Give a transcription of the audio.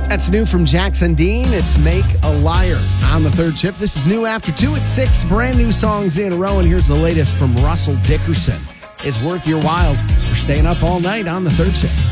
That's new from Jackson Dean. It's Make a Liar on the third shift. This is new after 2 at 6. Brand new songs in a row. And here's the latest from Russell Dickerson. It's Worth Your While. So we're staying up all night on the third shift.